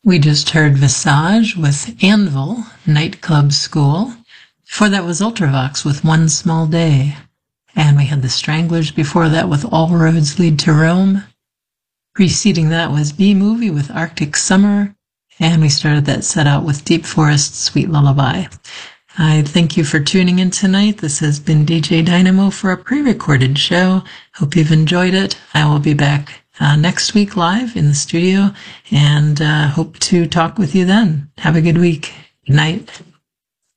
We just heard Visage with Anvil, Nightclub School. Before that was Ultravox with One Small Day. And we had the Stranglers before that with All Roads Lead to Rome. Preceding that was B-Movie with Arctic Summer. And we started that set out with Deep Forest, Sweet Lullaby. I thank you for tuning in tonight. This has been DJ Dynamo for a pre-recorded show. Hope you've enjoyed it. I will be back next week live in the studio and hope to talk with you then. Have a good week. Good night.